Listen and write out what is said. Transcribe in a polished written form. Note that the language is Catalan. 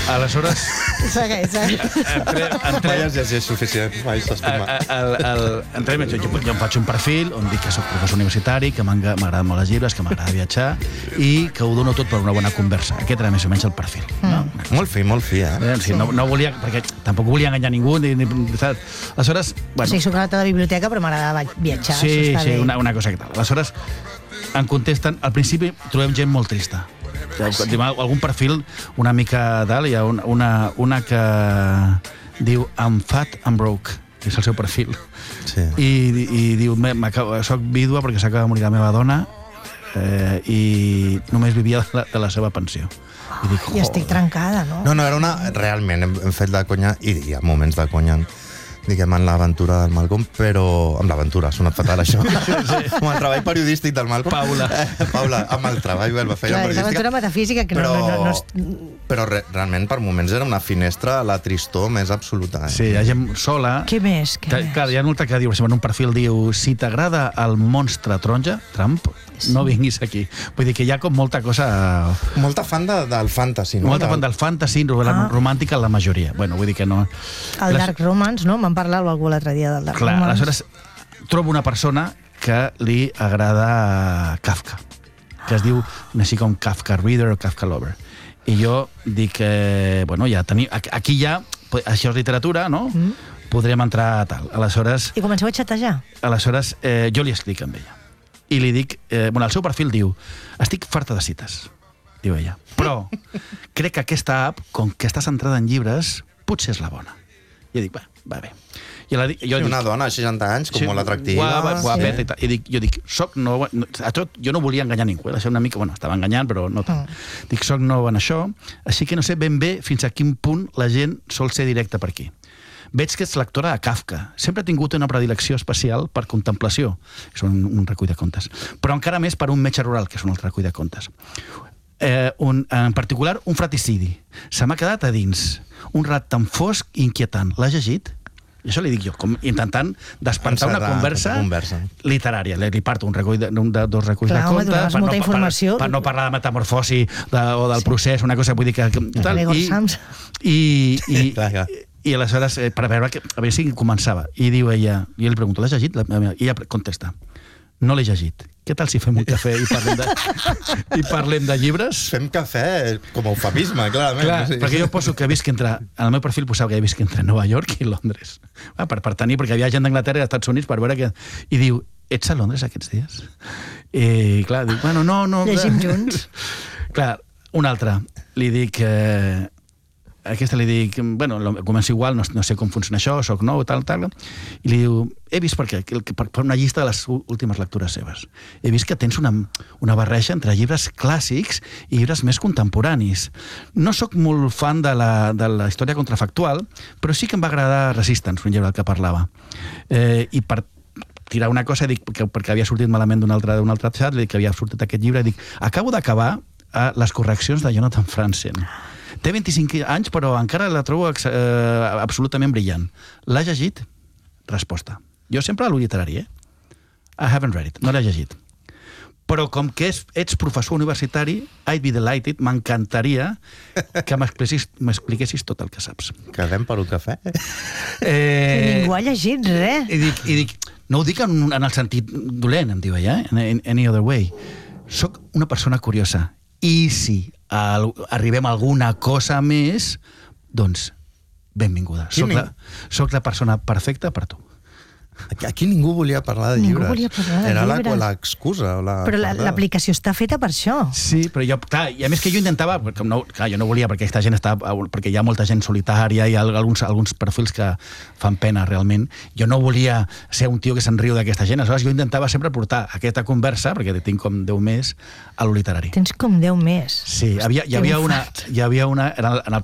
Aleshores... Segueix. Mai has llegit suficient, mai s'ha estimat. Jo em faig un perfil on dic que soc professor universitari, que m'agraden molt els llibres, que m'agrada viatjar i que ho dono tot per una bona conversa. Aquest era més o menys el perfil. Molt fi, Sí, no volia, perquè tampoc volia enganyar ningú. Aleshores... O sigui, soc de la biblioteca, però m'agrada viatjar. Sí, una cosa que tal. Aleshores, em contesten... Al principi trobem gent molt trista. Algun perfil una mica dalt, hi ha una que diu I'm fat, I'm broke, que és el seu perfil. Sí. I diu, soc vídua perquè s'acaba de morir la meva dona i només vivia de la seva pensió. I estic trencada, no? No, era una... Realment hem fet de conya, i hi ha moments de conya, diguem, en l'aventura del Malcolm, però... Amb l'aventura, ha sonat fatal, això. Amb el treball periodístic del Malcolm. Paula, amb el treball, la feina periodística. És l'aventura metafísica que no... Però realment, per moments, era una finestra a la tristor més absoluta. Sí, hi ha gent sola... Què més? Clar, hi ha molta que diu, en un perfil diu, si t'agrada el monstre taronja, Trump, no vinguis aquí. Vull dir que hi ha com molta cosa... Molta fan del fantasy, no? Molta fan del fantasy, romàntica la majoria. Bueno, vull dir que no... El dark romance, no? Me'n parlava algú l'altre dia del dark romance. Clar, aleshores trobo una persona que li agrada Kafka, que es diu així com Kafka Reader o Kafka Lover. I jo dic, bueno, ja tenim... Aquí ja, això és literatura, no? Podrem entrar a tal. Aleshores... I comenceu a xatejar? Aleshores, jo li escric amb ella. I li dic... Bueno, el seu perfil diu, estic farta de cites, diu ella. Però crec que aquesta app, com que està centrada en llibres, potser és la bona. I jo dic, va bé. Una dona de 60 anys, com molt atractiva. Guapeta i tal. Jo dic, jo no volia enganyar ningú, això una mica, bueno, estava enganyant, però no tant. Dic, soc nou en això, així que no sé ben bé fins a quin punt la gent sol ser directa per aquí. Veig que ets lectora de Kafka. Sempre ha tingut una predilecció especial per contemplació. És un recull de contes. Però encara més per un metge rural, que és un altre recull de contes. En particular, un fratricidi. Se m'ha quedat a dins. Un relat tan fosc i inquietant. L'has llegit? I això li dic jo, intentant despertar una conversa literària. Li parto dos reculls de contes per no parlar de metamorfosi o del procés, una cosa, vull dir que... I aleshores, per veure a veure si començava. I diu ella, jo li pregunto, l'has llegit? I ella contesta, no l'he llegit. Què tal si fem un cafè i parlem de llibres? Fem cafè com a eufemisme, clarament. Clar, perquè jo poso que visc entre... En el meu perfil posava que visc entre Nova York i Londres. Per tenir, perquè hi havia gent d'Anglaterra i dels Estats Units per veure que... I diu, ets a Londres aquests dies? I clar, dic, bueno, no... Llegim junts. Clar, un altre. Li dic... Aquesta li dic, bueno, començo igual, no sé com funciona això, soc nou, tal, i li diu, he vist per una llista de les últimes lectures seves. He vist que tens una barreja entre llibres clàssics i llibres més contemporanis. No sóc molt fan de la història contrafactual, però sí que em va agradar Resistance, un llibre del que parlava. I per tirar una cosa, dic, perquè havia sortit malament d'un altre xat, que havia sortit aquest llibre, dic, acabo d'acabar les correccions de Jonathan Franzen. Té 25 anys, però encara la trobo absolutament brillant. L'has llegit? Resposta. Jo sempre a lo literari, I haven't read it, no l'he llegit. Però com que ets professor universitari, I'd be delighted, m'encantaria que m'expliquessis tot el que saps. Quedem per un cafè? Ningú ha llegit res. I dic, no ho dic en el sentit dolent, em diu ella, in any other way. Soc una persona curiosa. I si arribem a alguna cosa més, doncs benvinguda. Soc la persona perfecta per tu. Aquí ningú volia parlar de llibres. Era l'excusa. Però l'aplicació està feta per això. Sí, però jo, clar, i a més que jo intentava, jo no volia, perquè aquesta gent perquè hi ha molta gent solitària i alguns perfils que fan pena realment. Jo no volia ser un tio que se'n riu d'aquesta gent, aleshores jo intentava sempre portar aquesta conversa, perquè tinc com 10 més, a lo literari. Tens com 10 més. Sí, hi havia una en el